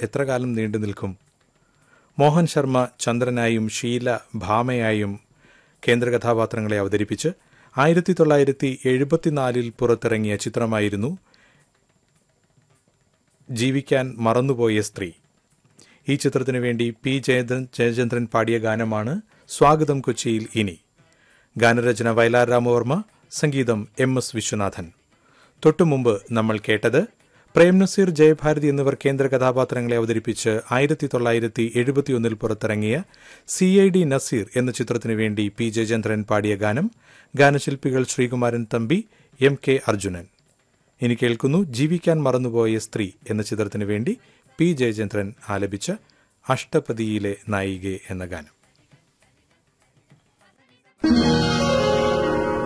എത്ര കാലം നീണ്ടു നിൽക്കും? മോഹൻ ശർമ്മ ചന്ദ്രനായും ഷീല ഭാമയായും കേന്ദ്ര കഥാപാത്രങ്ങളെ അവതരിപ്പിച്ച് 1974 പുറത്തിറങ്ങിയ ചിത്രമായിരുന്നു ജീവിക്കാൻ മറന്നുപോയ സ്ത്രീ. ഈ ചിത്രത്തിനു വേണ്ടി പി ജയചന്ദ്രൻ പാടിയ ഗാനമാണ് സ്വാഗതം കൊച്ചിയിൽ ഇനി. ഗാനരചന വയലാർ രാമവർമ്മ, സംഗീതം MS വിശ്വനാഥൻ. തൊട്ടുമുമ്പ് നമ്മൾ കേട്ടത് പ്രേം നസീർ, ജയഭാരതി എന്നിവർ കേന്ദ്ര കഥാപാത്രങ്ങളെ അവതരിപ്പിച്ച് 1971 പുറത്തിറങ്ങിയ CID നസീർ എന്ന ചിത്രത്തിനു വേണ്ടി പി ജയചന്ദ്രൻ പാടിയ ഗാനം. ഗാനശില്പികൾ ശ്രീകുമാരൻ തമ്പി, MK അർജുനൻ. ഇനി കേൾക്കുന്നു ജീവിക്കാൻ മറന്നുപോയ സ്ത്രീ എന്ന ചിത്രത്തിനു വേണ്ടി പി ജയചന്ദ്രൻ ആലപിച്ച അഷ്ടപതിയിലെ നായികെ എന്ന ഗാനം.